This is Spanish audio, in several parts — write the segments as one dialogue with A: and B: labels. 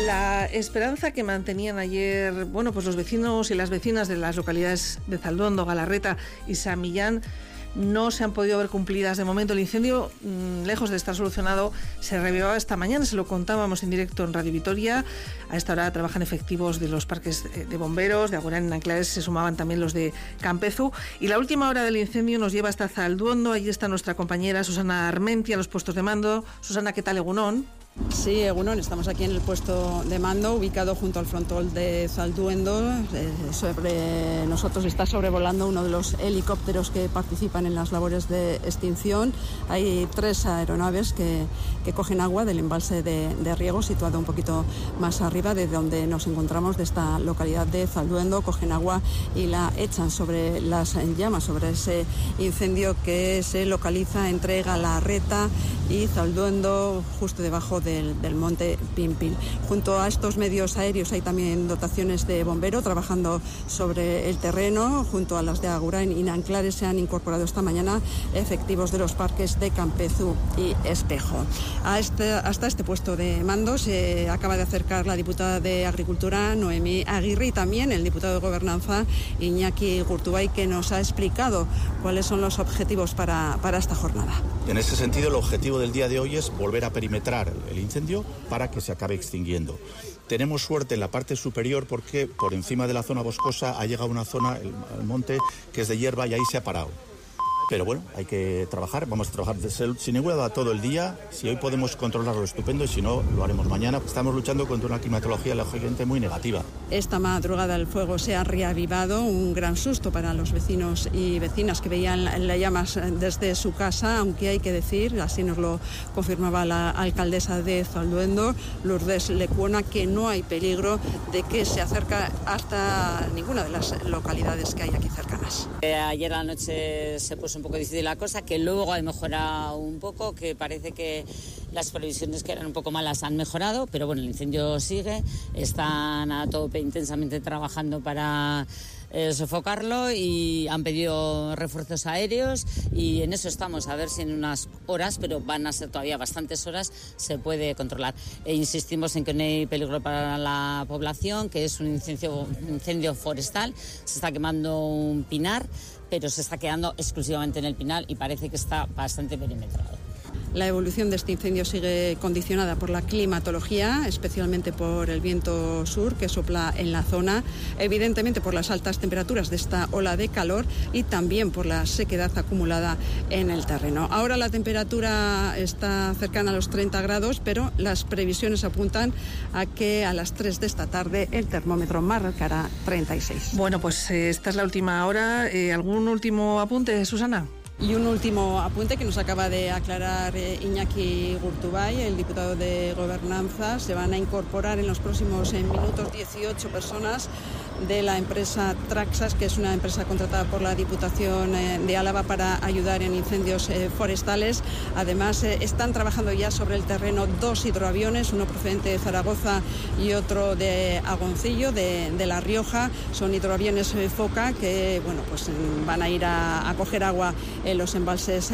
A: La esperanza que mantenían ayer, pues los vecinos y las vecinas de las localidades de Zalduondo, Galarreta y San Millán no se han podido ver cumplidas de momento. El incendio, lejos de estar solucionado, se reavivaba esta mañana, se lo contábamos en directo en Radio Vitoria. A esta hora trabajan efectivos de los parques de bomberos, de Agurán y Nanclares, se sumaban también los de Campezu. Y la última hora del incendio nos lleva hasta Zalduondo. Allí está nuestra compañera Susana Armentia, a los puestos de mando. Susana, ¿qué tal, egunon?
B: Sí, egunon, estamos aquí en el puesto de mando, ubicado junto al frontón de Zalduondo. Sobre nosotros está sobrevolando uno de los helicópteros que participan en las labores de extinción. Hay 3 aeronaves que cogen agua del embalse de riego, situado un poquito más arriba de donde nos encontramos, de esta localidad de Zalduondo. Cogen agua y la echan sobre las llamas, sobre ese incendio que se localiza entre Galarreta y Zalduondo, justo debajo del monte Pimpil. Junto a estos medios aéreos hay también dotaciones de bombero trabajando sobre el terreno. Junto a las de Agurain y Nanclares se han incorporado esta mañana efectivos de los parques de Campezu y Espejo. Hasta este puesto de mando se acaba de acercar la diputada de Agricultura, Noemí Aguirre, y también el diputado de Gobernanza, Iñaki Gurtubay, que nos ha explicado cuáles son los objetivos para esta jornada.
C: En ese sentido, el objetivo del día de hoy es volver a perimetrar el incendio para que se acabe extinguiendo. Tenemos suerte en la parte superior porque por encima de la zona boscosa ha llegado una zona, el monte, que es de hierba y ahí se ha parado. Pero bueno, hay que trabajar, vamos a trabajar sin ninguna duda todo el día. Si hoy podemos controlarlo, estupendo, y si no, lo haremos mañana. Estamos luchando contra una climatología lógicamente muy negativa.
B: Esta madrugada el fuego se ha reavivado, un gran susto para los vecinos y vecinas que veían las llamas desde su casa, aunque hay que decir, así nos lo confirmaba la alcaldesa de Zalduondo, Lourdes Lecuona, que no hay peligro de que se acerque hasta ninguna de las localidades que hay aquí cercanas.
D: Ayer a la noche se puso un poco difícil la cosa, que luego ha mejorado un poco, que parece que las previsiones que eran un poco malas han mejorado, pero bueno, el incendio sigue, están a tope intensamente trabajando para sofocarlo y han pedido refuerzos aéreos y en eso estamos, a ver si en unas horas, pero van a ser todavía bastantes horas, se puede controlar. Insistimos en que no hay peligro para la población, que es un incendio forestal, se está quemando un pinar, pero se está quedando exclusivamente en el pinar y parece que está bastante perimetrado.
B: La evolución de este incendio sigue condicionada por la climatología, especialmente por el viento sur que sopla en la zona, evidentemente por las altas temperaturas de esta ola de calor y también por la sequedad acumulada en el terreno. Ahora la temperatura está cercana a los 30 grados, pero las previsiones apuntan a que a las 3 de esta tarde el termómetro marcará 36.
A: Bueno, pues esta es la última hora. ¿Algún último apunte, Susana?
B: Y un último apunte que nos acaba de aclarar Iñaki Gurtubay, el diputado de Gobernanza. Se van a incorporar en los próximos minutos 18 personas de la empresa Traxas, que es una empresa contratada por la Diputación de Álava para ayudar en incendios forestales. Además, están trabajando ya sobre el terreno 2 hidroaviones, uno procedente de Zaragoza y otro de Agoncillo, de La Rioja. Son hidroaviones Foca que van a ir a coger agua en los embalses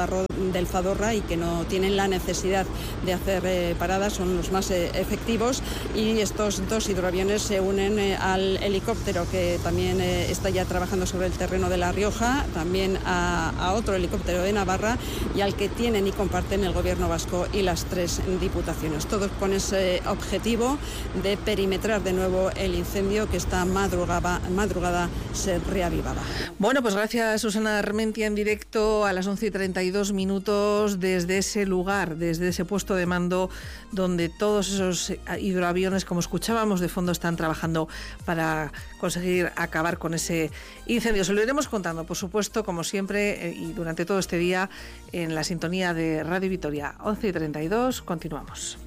B: del Zadorra y que no tienen la necesidad de hacer paradas, son los más efectivos, y estos 2 hidroaviones se unen al helicóptero que también está ya trabajando sobre el terreno de La Rioja, también a otro helicóptero de Navarra y al que tienen y comparten el Gobierno vasco y las 3 diputaciones, todos con ese objetivo de perimetrar de nuevo el incendio que esta madrugada se reavivaba.
A: Bueno, pues gracias, Susana Armentia, en directo a las 11:32 desde ese lugar, desde ese puesto de mando donde todos esos hidroaviones, como escuchábamos de fondo, están trabajando para conseguir acabar con ese incendio. Se lo iremos contando, por supuesto, como siempre, y durante todo este día en la sintonía de Radio Vitoria. 11:32, continuamos.